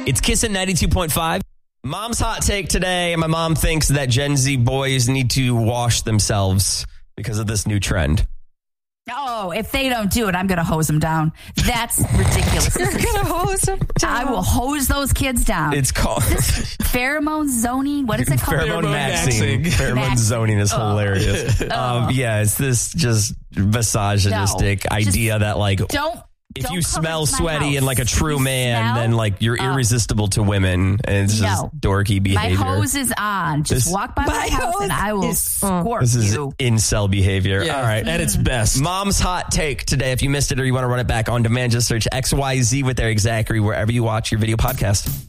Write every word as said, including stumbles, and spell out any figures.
It's Kissin' ninety-two point five. Mom's hot take today. My mom thinks that Gen Z boys need to wash themselves because of this new trend. Oh, if they don't do it, I'm going to hose them down. That's ridiculous. You're going to hose them down. I will hose those kids down. It's called pheromone zoning. What is it called? Pheromone maxing. Pheromone Max- zoning is oh. hilarious. Oh. Um, yeah, it's this just misogynistic No, idea just that like don't. if don't you come smell into my sweaty house. and like a true If you man, smell, then like you're uh, irresistible to women, and it's just No. dorky behavior. My hose is on. Just This- walk by my, My house hose and I will is- squirt This is you. incel behavior. Yeah, All right. at its best. Mom's hot take today. If you missed it or you want to run it back on demand, just search X Y Z with Eric Zachary wherever you watch your video podcast.